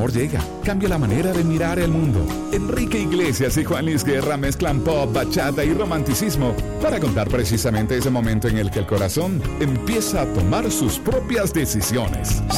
amor llega, cambia la manera de mirar el mundo. Enrique Iglesias y Juan Luis Guerra mezclan pop, bachata y romanticismo para contar precisamente ese momento en el que el corazón empieza a tomar sus propias decisiones.